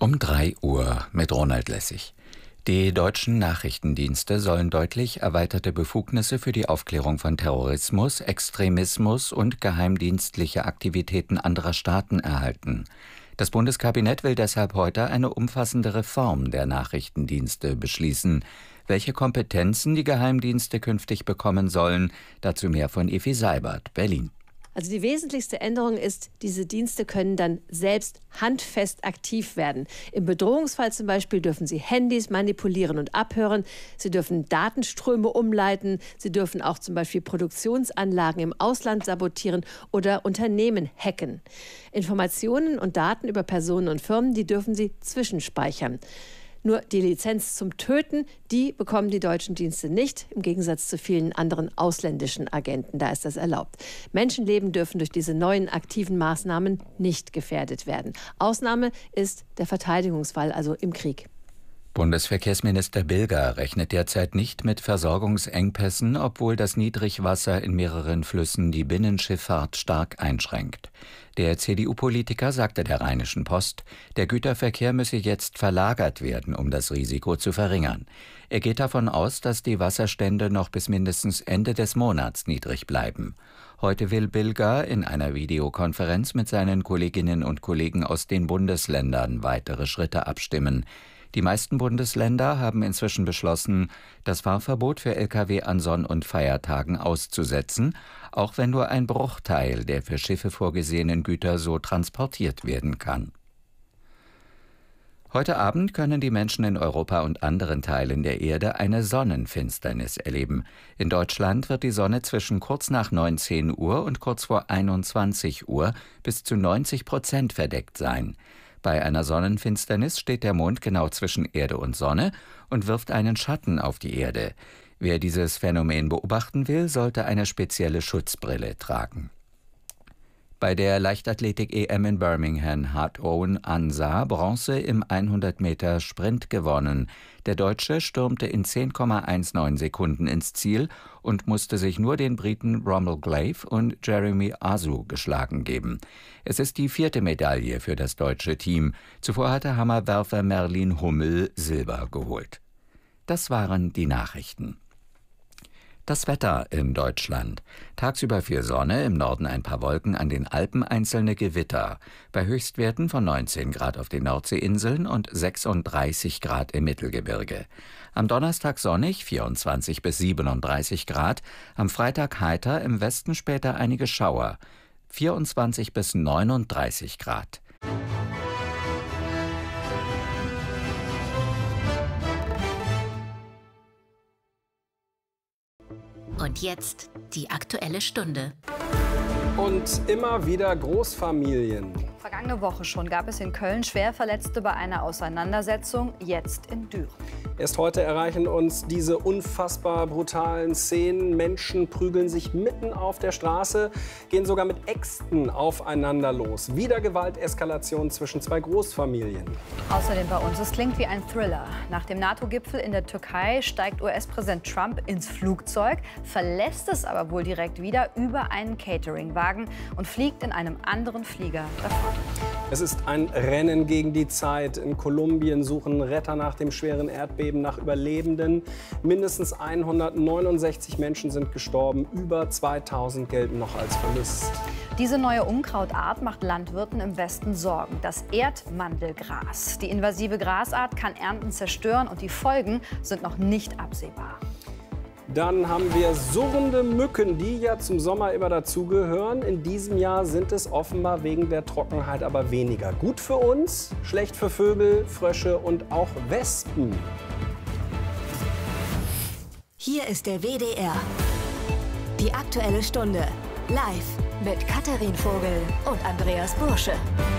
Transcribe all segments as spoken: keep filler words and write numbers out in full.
Um drei Uhr mit Ronald Lessig. Die deutschen Nachrichtendienste sollen deutlich erweiterte Befugnisse für die Aufklärung von Terrorismus, Extremismus und geheimdienstliche Aktivitäten anderer Staaten erhalten. Das Bundeskabinett will deshalb heute eine umfassende Reform der Nachrichtendienste beschließen. Welche Kompetenzen die Geheimdienste künftig bekommen sollen, dazu mehr von Evi Seibert, Berlin. Also die wesentlichste Änderung ist, diese Dienste können dann selbst handfest aktiv werden. Im Bedrohungsfall zum Beispiel dürfen sie Handys manipulieren und abhören. Sie dürfen Datenströme umleiten. Sie dürfen auch zum Beispiel Produktionsanlagen im Ausland sabotieren oder Unternehmen hacken. Informationen und Daten über Personen und Firmen, die dürfen sie zwischenspeichern. Nur die Lizenz zum Töten, die bekommen die deutschen Dienste nicht, im Gegensatz zu vielen anderen ausländischen Agenten. Da ist das erlaubt. Menschenleben dürfen durch diese neuen aktiven Maßnahmen nicht gefährdet werden. Ausnahme ist der Verteidigungsfall, also im Krieg. Bundesverkehrsminister Bilger rechnet derzeit nicht mit Versorgungsengpässen, obwohl das Niedrigwasser in mehreren Flüssen die Binnenschifffahrt stark einschränkt. Der C D U-Politiker sagte der Rheinischen Post, der Güterverkehr müsse jetzt verlagert werden, um das Risiko zu verringern. Er geht davon aus, dass die Wasserstände noch bis mindestens Ende des Monats niedrig bleiben. Heute will Bilger in einer Videokonferenz mit seinen Kolleginnen und Kollegen aus den Bundesländern weitere Schritte abstimmen. Die meisten Bundesländer haben inzwischen beschlossen, das Fahrverbot für L K W an Sonn- und Feiertagen auszusetzen, auch wenn nur ein Bruchteil der für Schiffe vorgesehenen Güter so transportiert werden kann. Heute Abend können die Menschen in Europa und anderen Teilen der Erde eine Sonnenfinsternis erleben. In Deutschland wird die Sonne zwischen kurz nach neunzehn Uhr und kurz vor einundzwanzig Uhr bis zu neunzig Prozent verdeckt sein. Bei einer Sonnenfinsternis steht der Mond genau zwischen Erde und Sonne und wirft einen Schatten auf die Erde. Wer dieses Phänomen beobachten will, sollte eine spezielle Schutzbrille tragen. Bei der Leichtathletik-E M in Birmingham hat Owen Ansah Bronze im hundert Meter Sprint gewonnen. Der Deutsche stürmte in zehn Komma neunzehn Sekunden ins Ziel und musste sich nur den Briten Rommel Glaive und Jeremy Asu geschlagen geben. Es ist die vierte Medaille für das deutsche Team. Zuvor hatte Hammerwerfer Merlin Hummel Silber geholt. Das waren die Nachrichten. Das Wetter in Deutschland. Tagsüber viel Sonne, im Norden ein paar Wolken, an den Alpen einzelne Gewitter. Bei Höchstwerten von neunzehn Grad auf den Nordseeinseln und sechsunddreißig Grad im Mittelgebirge. Am Donnerstag sonnig, vierundzwanzig bis siebenunddreißig Grad. Am Freitag heiter, im Westen später einige Schauer. vierundzwanzig bis neununddreißig Grad. Und jetzt die Aktuelle Stunde. Und immer wieder Großfamilien. Vergangene Woche schon gab es in Köln Schwerverletzte bei einer Auseinandersetzung, jetzt in Düren. Erst heute erreichen uns diese unfassbar brutalen Szenen. Menschen prügeln sich mitten auf der Straße, gehen sogar mit Äxten aufeinander los. Wieder Gewalteskalation zwischen zwei Großfamilien. Außerdem bei uns, es klingt wie ein Thriller. Nach dem NATO-Gipfel in der Türkei steigt U S-Präsident Trump ins Flugzeug, verlässt es aber wohl direkt wieder über einen Cateringwagen und fliegt in einem anderen Flieger davon. Es ist ein Rennen gegen die Zeit. In Kolumbien suchen Retter nach dem schweren Erdbeben nach Überlebenden. Mindestens hundertneunundsechzig Menschen sind gestorben, über zweitausend gelten noch als vermisst. Diese neue Unkrautart macht Landwirten im Westen Sorgen. Das Erdmandelgras. Die invasive Grasart kann Ernten zerstören und die Folgen sind noch nicht absehbar. Dann haben wir surrende Mücken, die ja zum Sommer immer dazugehören. In diesem Jahr sind es offenbar wegen der Trockenheit aber weniger. Gut für uns, schlecht für Vögel, Frösche und auch Wespen. Hier ist der W D R. Die Aktuelle Stunde. Live mit Katharin Vogel und Andreas Bursche.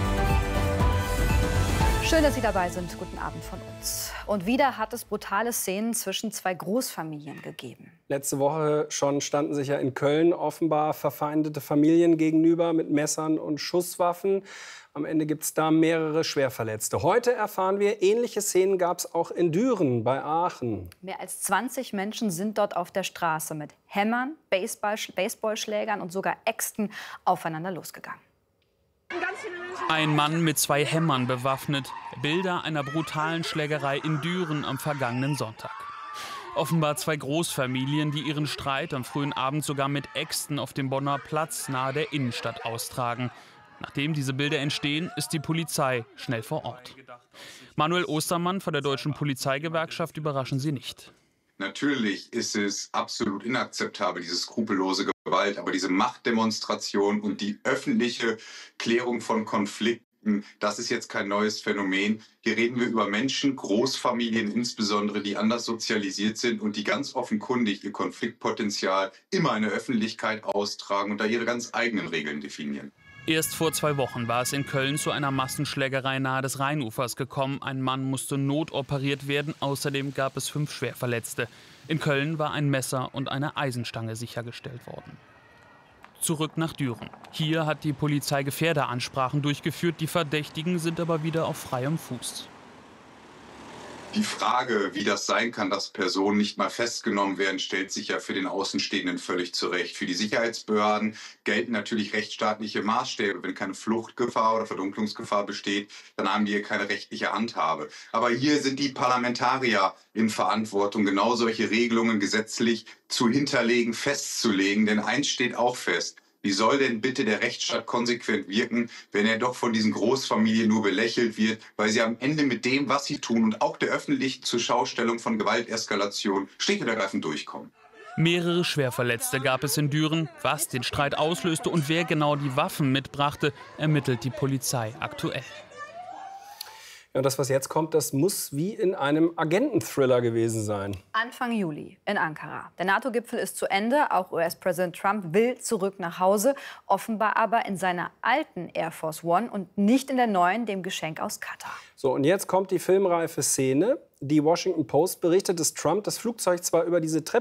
Schön, dass Sie dabei sind. Guten Abend von uns. Und wieder hat es brutale Szenen zwischen zwei Großfamilien gegeben. Letzte Woche schon standen sich ja in Köln offenbar verfeindete Familien gegenüber mit Messern und Schusswaffen. Am Ende gibt es da mehrere Schwerverletzte. Heute erfahren wir, ähnliche Szenen gab es auch in Düren bei Aachen. Mehr als zwanzig Menschen sind dort auf der Straße mit Hämmern, Baseball, Baseballschlägern und sogar Äxten aufeinander losgegangen. Ein Mann mit zwei Hämmern bewaffnet. Bilder einer brutalen Schlägerei in Düren am vergangenen Sonntag. Offenbar zwei Großfamilien, die ihren Streit am frühen Abend sogar mit Äxten auf dem Bonner Platz nahe der Innenstadt austragen. Nachdem diese Bilder entstehen, ist die Polizei schnell vor Ort. Manuel Ostermann von der Deutschen Polizeigewerkschaft überraschen Sie nicht. Natürlich ist es absolut inakzeptabel, diese skrupellose Gewalt, aber diese Machtdemonstration und die öffentliche Klärung von Konflikten, das ist jetzt kein neues Phänomen. Hier reden wir über Menschen, Großfamilien insbesondere, die anders sozialisiert sind und die ganz offenkundig ihr Konfliktpotenzial immer in der Öffentlichkeit austragen und da ihre ganz eigenen Regeln definieren. Erst vor zwei Wochen war es in Köln zu einer Massenschlägerei nahe des Rheinufers gekommen. Ein Mann musste notoperiert werden. Außerdem gab es fünf Schwerverletzte. In Köln war ein Messer und eine Eisenstange sichergestellt worden. Zurück nach Düren. Hier hat die Polizei Gefährderansprachen durchgeführt. Die Verdächtigen sind aber wieder auf freiem Fuß. Die Frage, wie das sein kann, dass Personen nicht mal festgenommen werden, stellt sich ja für den Außenstehenden völlig zurecht. Für die Sicherheitsbehörden gelten natürlich rechtsstaatliche Maßstäbe. Wenn keine Fluchtgefahr oder Verdunklungsgefahr besteht, dann haben die hier keine rechtliche Handhabe. Aber hier sind die Parlamentarier in Verantwortung, genau solche Regelungen gesetzlich zu hinterlegen, festzulegen. Denn eins steht auch fest: Wie soll denn bitte der Rechtsstaat konsequent wirken, wenn er doch von diesen Großfamilien nur belächelt wird, weil sie am Ende mit dem, was sie tun und auch der öffentlichen Zurschaustellung von Gewalteskalation schlicht und ergreifend durchkommen? Mehrere Schwerverletzte gab es in Düren. Was den Streit auslöste und wer genau die Waffen mitbrachte, ermittelt die Polizei aktuell. Ja, das, was jetzt kommt, das muss wie in einem Agenten-Thriller gewesen sein. Anfang Juli in Ankara. Der NATO-Gipfel ist zu Ende. Auch U S-Präsident Trump will zurück nach Hause. Offenbar aber in seiner alten Air Force One und nicht in der neuen, dem Geschenk aus Katar. So, und jetzt kommt die filmreife Szene. Die Washington Post berichtet, dass Trump das Flugzeug zwar über diese Treppe